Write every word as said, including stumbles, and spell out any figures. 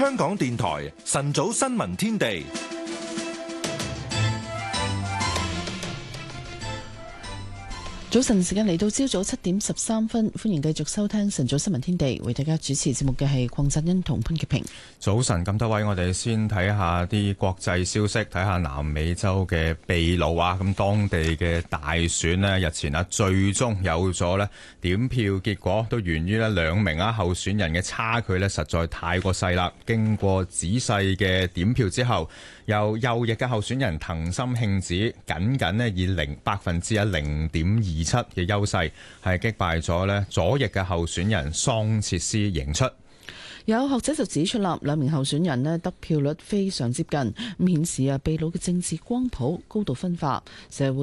香港電台晨早新聞天地。 早晨時間嚟到朝早七點十三分，歡迎繼續收聽晨早新聞天地，為大家主持節目嘅係鄺振恩同潘潔平。 早晨，咁多位，我哋先睇下啲國際消息，睇下南美洲嘅秘魯啊，咁當地嘅大選呢，日前啊最終有咗呢點票結果，都源於呢兩名啊候選人嘅差距呢實在太過細啦。經過仔細嘅點票之後，由右翼嘅候選人藤森慶子僅僅呢以零百分之一零點二七嘅優勢，係擊敗咗呢左翼嘅候選人桑切斯贏出。 有學者就指出啦，兩名候選人呢得票率非常接近，咁顯示啊秘魯嘅政治光譜高度分化，社會